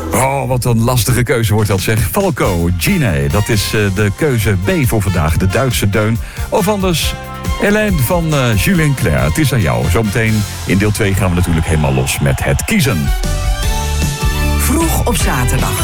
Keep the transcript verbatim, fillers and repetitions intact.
Oh, wat een lastige keuze wordt dat, zeg. Falco, Gine, dat is uh, de keuze B voor vandaag. De Duitse deun. Of anders, Hélène van uh, Julien Clerc. Het is aan jou. Zometeen in deel twee gaan we natuurlijk helemaal los met het kiezen. Vroeg op zaterdag.